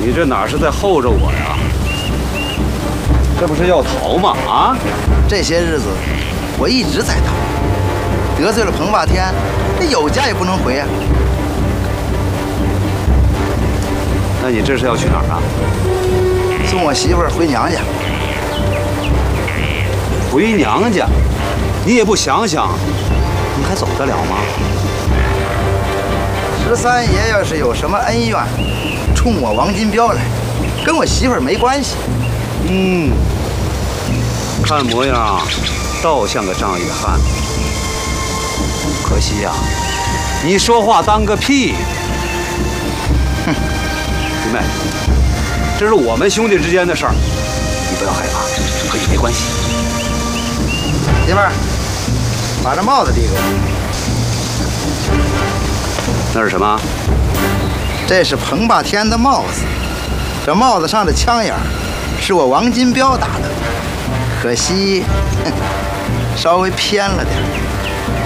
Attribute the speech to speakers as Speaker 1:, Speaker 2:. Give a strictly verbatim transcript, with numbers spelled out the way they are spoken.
Speaker 1: 你这哪是在候着我呀？这不是要逃吗？啊！
Speaker 2: 这些日子我一直在逃，得罪了彭霸天，这有家也不能回啊。
Speaker 1: 那你这是要去哪儿啊？
Speaker 2: 送我媳妇儿回娘家。
Speaker 1: 回娘家？你也不想想，你还走得了吗？
Speaker 2: 十三爷要是有什么恩怨，冲我王金彪来，跟我媳妇儿没关系。
Speaker 1: 嗯，看模样倒像个仗义的汉子。可惜呀、啊，你说话当个屁！哼，弟妹，这是我们兄弟之间的事儿，你不要害怕，和你没关系。
Speaker 2: 媳妇儿，把这帽子递给我。
Speaker 1: 那是什么？
Speaker 2: 这是彭霸天的帽子，这帽子上的枪眼儿是我王金彪打的，可惜，哼，稍微偏了点。